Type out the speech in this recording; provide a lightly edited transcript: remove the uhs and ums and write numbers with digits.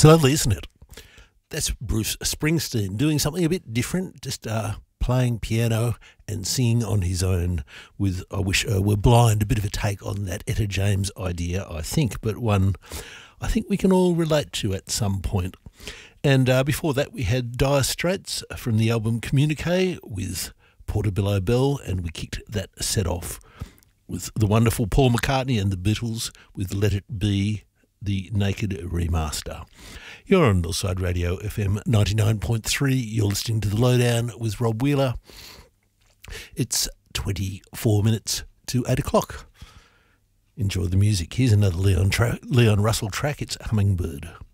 It's lovely, isn't it? That's Bruce Springsteen doing something a bit different, just playing piano and singing on his own with I Wish I Were Blind, a bit of a take on that Etta James idea, I think, but one I think we can all relate to at some point. And before that we had Dire Straits from the album Communique with Portobello Bell, and we kicked that set off with the wonderful Paul McCartney and the Beatles with Let It Be, the Naked remaster. You're on Northside Radio FM 99.3. You're listening to The Lowdown with Rob Wheeler. It's 24 minutes to 8 o'clock. Enjoy the music. Here's another Leon Russell track. It's Hummingbird.